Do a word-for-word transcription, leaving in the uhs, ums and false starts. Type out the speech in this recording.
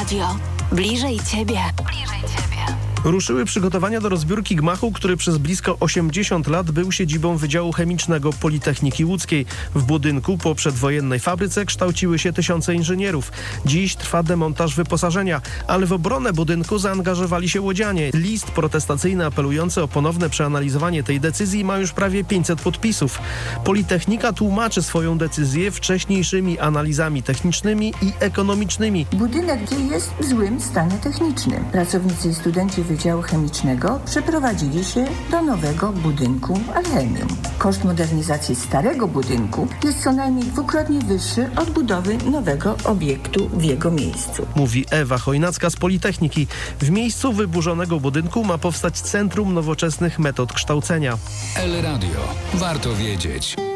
Radio. Bliżej Ciebie. Bliżej Ciebie. Ruszyły przygotowania do rozbiórki gmachu, który przez blisko osiemdziesiąt lat był siedzibą Wydziału Chemicznego Politechniki Łódzkiej. W budynku po przedwojennej fabryce kształciły się tysiące inżynierów. Dziś trwa demontaż wyposażenia, ale w obronę budynku zaangażowali się łodzianie. List protestacyjny apelujący o ponowne przeanalizowanie tej decyzji ma już prawie pięćset podpisów. Politechnika tłumaczy swoją decyzję wcześniejszymi analizami technicznymi i ekonomicznymi. Budynek jest w złym stanie technicznym. Pracownicy i studenci Wydziału Chemicznego przeprowadzili się do nowego budynku Alchemium. Koszt modernizacji starego budynku jest co najmniej dwukrotnie wyższy od budowy nowego obiektu w jego miejscu. Mówi Ewa Chojnacka z Politechniki. W miejscu wyburzonego budynku ma powstać Centrum Nowoczesnych Metod Kształcenia. El Radio. Warto wiedzieć.